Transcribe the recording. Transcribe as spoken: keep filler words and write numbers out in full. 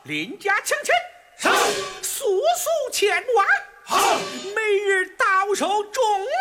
邻家请亲， 是， 速速前往。 好， 每日到手重